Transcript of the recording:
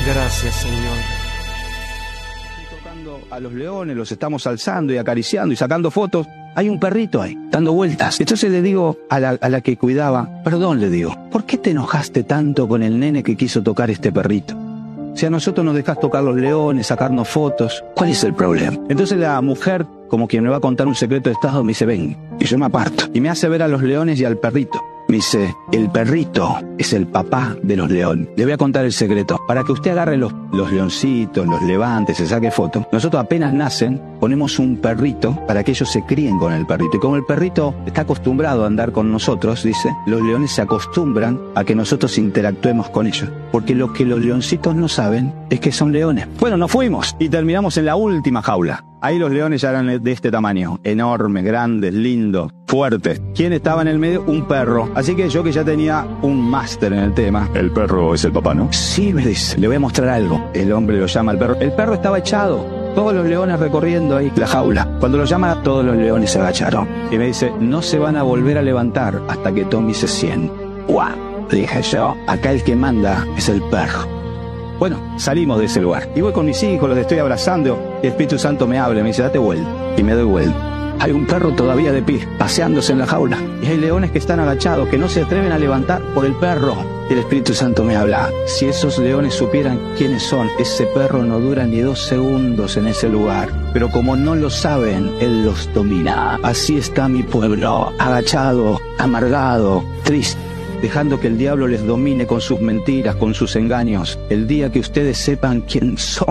Gracias, Señor. Tocando a los leones, los estamos alzando y acariciando y sacando fotos. Hay un perrito ahí, dando vueltas. Entonces le digo a la que cuidaba, perdón, le digo, ¿por qué te enojaste tanto con el nene que quiso tocar este perrito? Si a nosotros nos dejás tocar los leones, sacarnos fotos, ¿cuál es el problema? Entonces la mujer, como quien me va a contar un secreto de Estado, me dice, ven. Y yo me aparto. Y me hace ver a los leones y al perrito. Me dice, el perrito es el papá de los leones. Le voy a contar el secreto. Para que usted agarre los leoncitos, los levante, se saque fotos, nosotros apenas nacen, ponemos un perrito para que ellos se críen con el perrito. Y como el perrito está acostumbrado a andar con nosotros, dice, los leones se acostumbran a que nosotros interactuemos con ellos. Porque lo que los leoncitos no saben es que son leones. Bueno, nos fuimos y terminamos en la última jaula. Ahí los leones ya eran de este tamaño, enormes, grandes, lindos, fuertes. ¿Quién estaba en el medio? Un perro. Así que yo, que ya tenía un máster en el tema. El perro es el papá, ¿no? Sí, me dice, le voy a mostrar algo. El hombre lo llama al perro. El perro estaba echado. Todos los leones recorriendo ahí la jaula. Cuando lo llama, todos los leones se agacharon. Y me dice, no se van a volver a levantar hasta que Tommy se siente. ¡Guau! Dije yo, acá el que manda es el perro. Bueno, salimos de ese lugar. Y voy con mis hijos, los estoy abrazando. Y el Espíritu Santo me habla, me dice, date vuelta. Y me doy vuelta. Hay un perro todavía de pie, paseándose en la jaula. Y hay leones que están agachados, que no se atreven a levantar por el perro. Y el Espíritu Santo me habla. Si esos leones supieran quiénes son, ese perro no dura ni 2 segundos en ese lugar. Pero como no lo saben, Él los domina. Así está mi pueblo, agachado, amargado, triste, dejando que el diablo les domine con sus mentiras, con sus engaños. El día que ustedes sepan quién son,